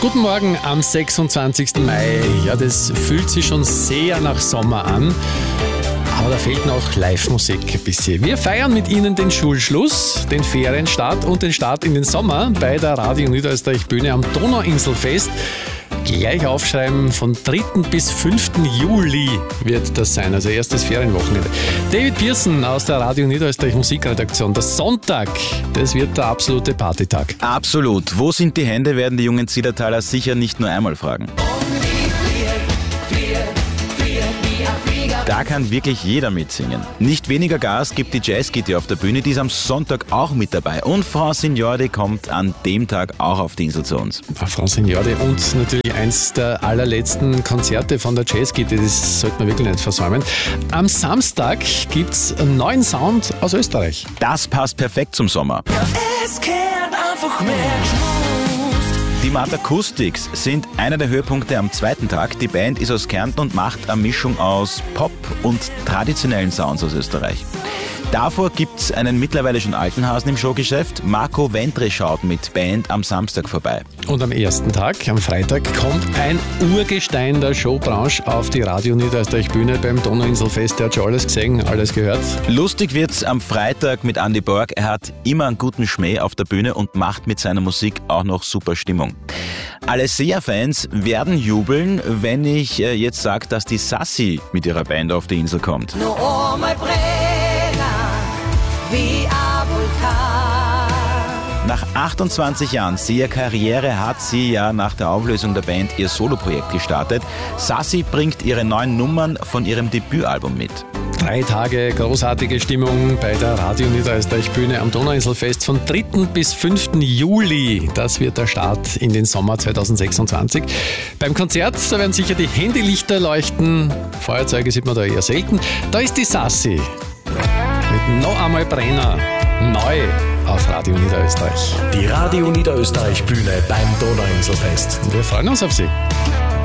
Guten Morgen am 26. Mai. Ja, das fühlt sich schon sehr nach Sommer an. Aber da fehlt noch Live-Musik ein bisschen. Wir feiern mit Ihnen den Schulschluss, den Ferienstart und den Start in den Sommer bei der Radio Niederösterreich Bühne am Donauinselfest. Gleich aufschreiben, von 3. bis 5. Juli wird das sein, also erstes Ferienwochenende. David Pearson aus der Radio Niederösterreich Musikredaktion. Der Sonntag, das wird der absolute Partytag. Absolut. Wo sind die Hände, werden die jungen Zillertaler sicher nicht nur einmal fragen. Da kann wirklich jeder mitsingen. Nicht weniger Gas gibt die Jazzgitte auf der Bühne, die ist am Sonntag auch mit dabei. Und Frau Signore kommt an dem Tag auch auf die Insel zu uns. Frau Signore und natürlich eins der allerletzten Konzerte von der Jazzgitte, das sollte man wirklich nicht versäumen. Am Samstag gibt's einen neuen Sound aus Österreich. Das passt perfekt zum Sommer. Es kehrt einfach mehr Schmust. Die Mad Acoustics sind einer der Höhepunkte am zweiten Tag. Die Band ist aus Kärnten und macht eine Mischung aus Pop und traditionellen Sounds aus Österreich. Davor gibt's einen mittlerweile schon alten Hasen im Showgeschäft. Marco Ventre schaut mit Band am Samstag vorbei. Und am ersten Tag, am Freitag, kommt ein Urgestein der Showbranche auf die Radio Niederösterreich Bühne beim Donauinselfest. Der hat schon alles gesehen, alles gehört. Lustig wird's am Freitag mit Andy Borg. Er hat immer einen guten Schmäh auf der Bühne und macht mit seiner Musik auch noch super Stimmung. Alle SEA-Fans werden jubeln, wenn ich jetzt sage, dass die Sassi mit ihrer Band auf die Insel kommt. Nur einmal brennen wie ein Vulkan. Nach 28 Jahren SEA-Karriere hat sie ja nach der Auflösung der Band ihr Soloprojekt gestartet. Sassi bringt ihre neuen Nummern von ihrem Debütalbum mit. 3 Tage großartige Stimmung bei der Radio Niederösterreich Bühne am Donauinselfest von 3. bis 5. Juli. Das wird der Start in den Sommer 2026. Beim Konzert, da werden sicher die Handylichter leuchten. Feuerzeuge sieht man da eher selten. Da ist die Sassi mit Noch einmal Brenner. Neu auf Radio Niederösterreich. Die Radio Niederösterreich Bühne beim Donauinselfest. Und wir freuen uns auf Sie.